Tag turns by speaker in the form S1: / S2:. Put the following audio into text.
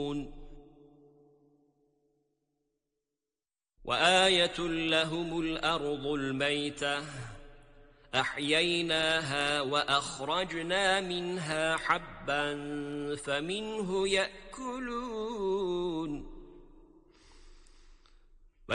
S1: وآية لهم الأرض الميتة أحييناها وأخرجنا منها حبا فمنه يأكلون